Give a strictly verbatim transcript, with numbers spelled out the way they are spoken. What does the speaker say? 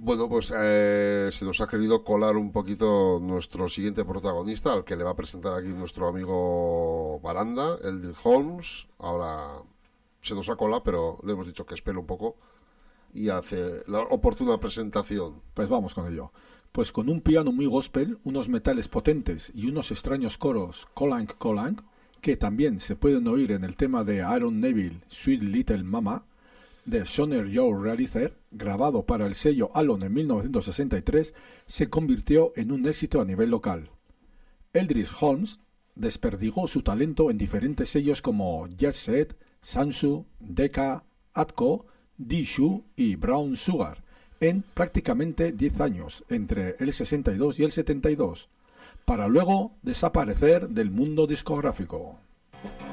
Bueno, pues eh, se nos ha querido colar un poquito nuestro siguiente protagonista, al que le va a presentar aquí nuestro amigo Baranda, Eldridge Holmes. Ahora se nos ha colado, pero le hemos dicho que espere un poco y hace la oportuna presentación. Pues vamos con ello. Pues con un piano muy gospel, unos metales potentes y unos extraños coros colang colang, que también se pueden oír en el tema de Aaron Neville, Sweet Little Mama, de Sonner Joe Realizer, grabado para el sello Alon en mil novecientos sesenta y tres, se convirtió en un éxito a nivel local. Eldridge Holmes desperdigó su talento en diferentes sellos como Jet Set, Sansu, Decca, Atco, D-Shoe y Brown Sugar, en prácticamente diez años, entre el sesenta y dos y el setenta y dos, para luego desaparecer del mundo discográfico.